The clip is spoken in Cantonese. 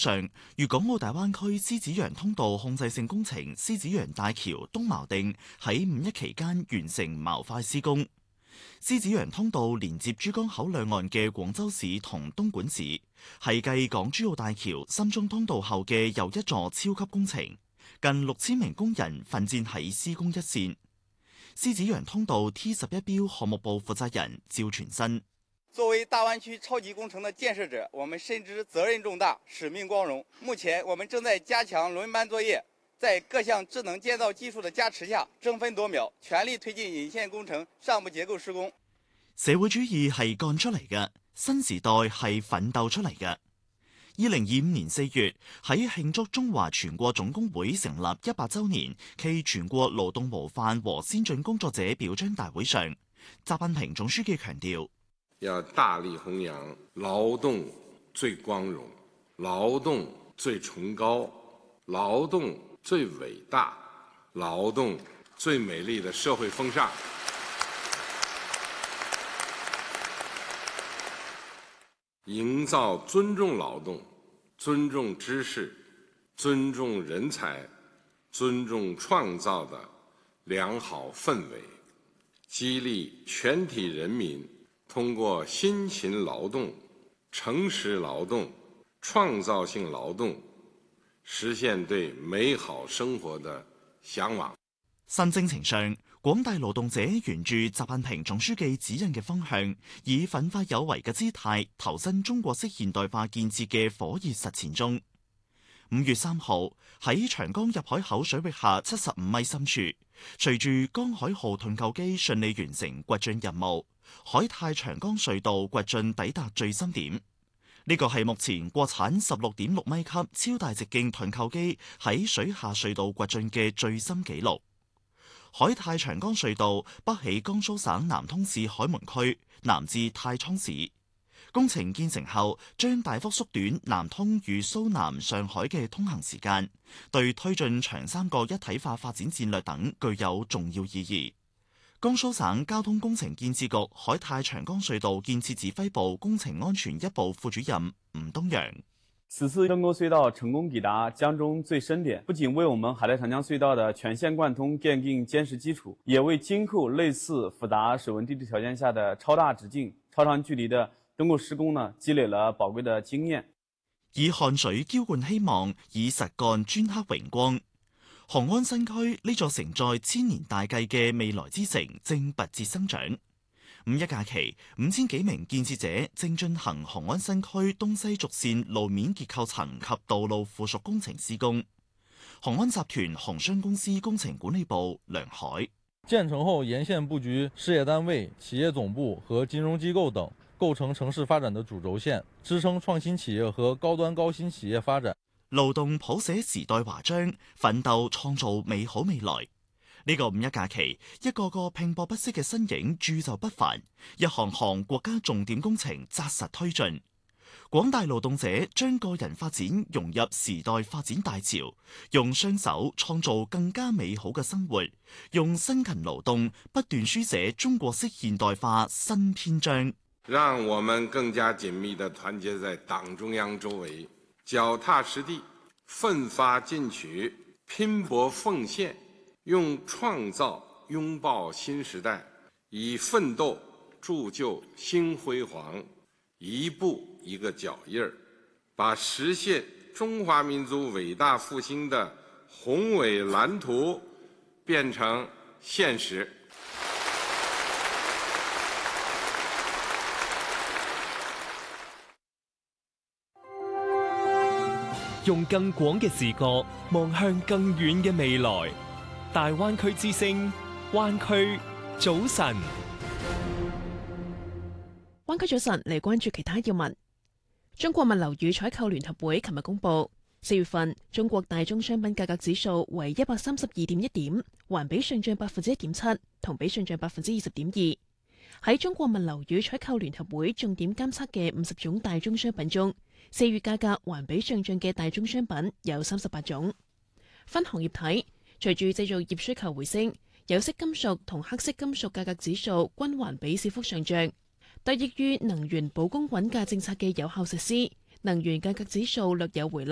上，粵港澳大灣區獅子洋通道控制性工程獅子洋大橋東錨定喺5·1期間完成模塊施工。獅子洋通道連接珠江口兩岸嘅廣州市同東莞市，係繼港珠澳大橋深中通道後嘅又一座超級工程，近6000名工人奮戰喺施工一線。獅子洋通道 T11標項目部負責人趙全新： 作為大灣區超級工程的建設者，我們深知責任重大，使命光榮。目前我們正在加強輪班作業，在各項智能建造技術的加持下，爭分奪秒，全力推進引線工程上部結構施工。 社會主義係幹出嚟嘅，新時代係奮鬥出嚟嘅。2025年4月，喺慶祝中華全國總工會成立100週年暨全國勞動模範和先進工作者表彰大會上，習近平總書記強調： 要大力弘揚勞動最光榮、勞動最崇高、勞動最偉大、勞動最美麗的社會風尚。營造尊重勞動、尊重知識、尊重人才、尊重創造的良好氛圍，激勵全體人民通過辛勤勞動、誠實勞動、創造性勞動，實現對美好生活的嚮往。 新征程上，廣大勞動者沿住習近平總書記指引嘅方向，以奮發有為嘅姿態投身中國式現代化建設嘅火熱實踐中。5月3號喺長江入海口水域下75米深處，隨住江海號盾構機順利完成掘進任務，海泰長江隧道掘進抵達最深點。呢個係目前國產16.6米級超大直徑盾構機喺水下隧道掘進嘅最深紀錄。海泰長江隧道北起江蘇省南通市海門區，南至太倉市。工程建成後，將大幅縮短南通與蘇南上海嘅通行時間，對推進長三角一體化發展戰略等具有重要意義。江蘇省交通工程建設局海泰長江隧道建設指揮部工程安全一部副主任吳東陽： 此次深溝隧道成功抵達江中最深點，不僅為我們海泰長江隧道的全線貫通奠定堅實基礎，也為今後類似複雜水文地質條件下的超大直徑、超長距離的登構施工積累了寶貴的經驗。 以汗水澆灌希望，以實幹鐫刻榮光。雄安新區呢座承載千年大計嘅未來之城正拔節生長。5·1假期，5000幾名建設者正進行雄安新區東西軸線路面結構層及道路附屬工程施工。雄安集團雄商公司工程管理部梁海： 建成後沿線佈局事業單位、企業總部和金融機構等，構成城市發展的主軸線，支撐創新企業和高端高新企業發展。 勞動譜寫時代華章，奮鬥創造美好未來。呢個5·1假期，一個個拼搏不息嘅身影鑄就不凡，一項項國家重點工程紮實推進。廣大勞動者將個人發展融入時代發展大潮，用雙手創造更加美好嘅生活，用辛勤勞動不斷書寫中國式現代化新篇章。 讓我們更加緊密地團結在黨中央周圍，腳踏實地，奮發進取，拼搏奉獻，用創造擁抱新時代，以奮鬥鑄就新輝煌，一步一個腳印兒，把實現中華民族偉大復興的宏偉藍圖變成現實。 用更廣嘅視覺望向更遠嘅未來。大灣區之聲，灣區早晨。 灣區早晨嚟關注其他要聞。中國物流與採購聯合會琴日公布，4月份中國大宗商品價格指數為132.1點，環比上漲1.7%，同比上漲20.2%。喺中國物流與採購聯合會重點監測嘅50種大宗商品中，4月價格環比上漲嘅大宗商品有38種。分行業睇，隨住製造業需求回升，有色金屬同黑色金屬價格指數均環比小幅上漲。得益於能源保供穩價政策嘅有效實施，能源價格指數略有回落。